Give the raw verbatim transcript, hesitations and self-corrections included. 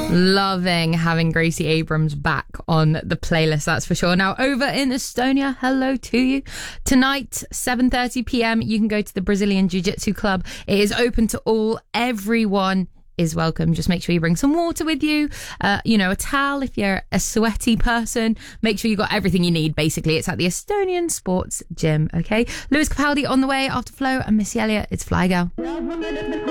Loving having Gracie Abrams back on the playlist, that's for sure. Now, over in Estonia, hello to you. Tonight, seven thirty p.m, you can go to the Brazilian Jiu-Jitsu Club. It is open to all. Everyone is welcome. Just make sure you bring some water with you, uh, you know, a towel if you're a sweaty person. Make sure you got everything you need, basically. It's at the Estonian Sports Gym, okay? Lewis Capaldi on the way after Flo, and Missy Elliott, it's Fly Girl.